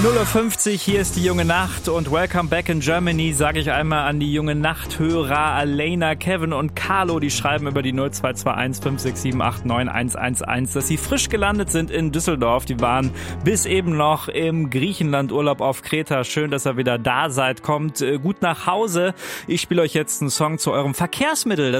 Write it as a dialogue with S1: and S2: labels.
S1: 0:50 Uhr, hier ist die junge Nacht und Welcome back in Germany, sage ich einmal an die junge Nachthörer Alena, Kevin und Carlo, die schreiben über die 0221 567 89 111, dass sie frisch gelandet sind in Düsseldorf. Die waren bis eben noch im Griechenland-Urlaub auf Kreta. Schön, dass ihr wieder da seid. Kommt gut nach Hause. Ich spiele euch jetzt einen Song zu eurem Verkehrsmittel.